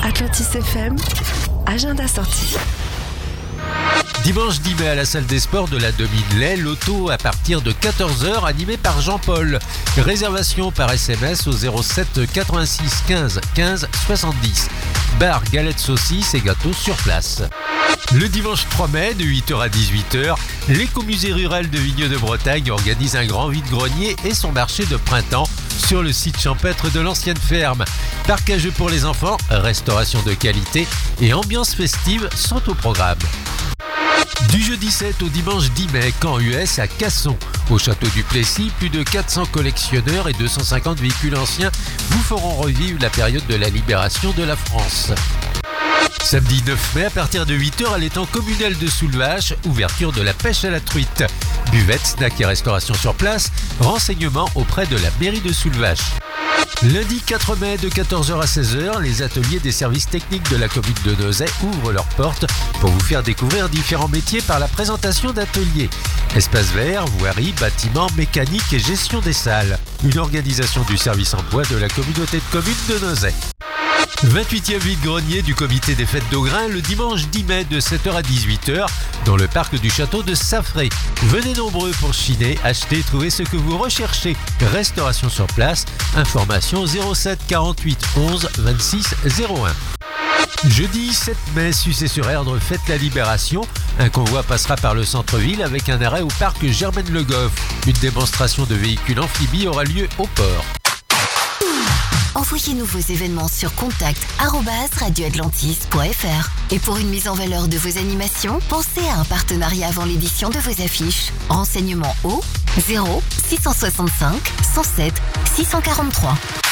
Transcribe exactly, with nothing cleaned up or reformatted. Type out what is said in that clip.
Atlantis F M, agenda sortie. Dimanche dix mai à la salle des sports de la Dominelay, l'auto à partir de quatorze heures animé par Jean-Paul. Réservation par S M S au zéro sept quatre-vingt-six quinze quinze soixante-dix. Bar, galettes saucisses et gâteaux sur place. Le dimanche trois mai, de huit heures à dix-huit heures, l'écomusée rural de Vigneux de Bretagne organise un grand vide-grenier et son marché de printemps sur le site champêtre de l'ancienne ferme. Parc à jeux pour les enfants, restauration de qualité et ambiance festive sont au programme. Du jeudi sept au dimanche dix mai, camp U S à Casson. Au château du Plessis, plus de quatre cents collectionneurs et deux cent cinquante véhicules anciens vous feront revivre la période de la libération de la France. Samedi neuf mai, à partir de huit heures à l'étang communal de Soulvache, ouverture de la pêche à la truite. Buvette, snack et restauration sur place, renseignements auprès de la mairie de Soulvache. Lundi quatre mai, de quatorze heures à seize heures, les ateliers des services techniques de la commune de Nozay ouvrent leurs portes pour vous faire découvrir différents métiers par la présentation d'ateliers. Espace vert, voirie, bâtiment, mécanique et gestion des salles. Une organisation du service emploi de la communauté de communes de Nozay. vingt-huitième vide-grenier du comité des fêtes d'Augrain le dimanche dix mai de sept heures à dix-huit heures dans le parc du château de Saffré. Venez nombreux pour chiner, acheter et trouver ce que vous recherchez. Restauration sur place, information zéro sept quarante-huit onze vingt-six zéro un. Jeudi sept mai, Sucé-sur-Erdre fête la libération. Un convoi passera par le centre-ville avec un arrêt au parc Germaine-Le Goff. Une démonstration de véhicules amphibies aura lieu au port. Envoyez-nous vos événements sur contact arobase radio atlantis point f r. Et pour une mise en valeur de vos animations, pensez à un partenariat avant l'édition de vos affiches. Renseignements au zéro six cent soixante-cinq cent sept six cent quarante-trois.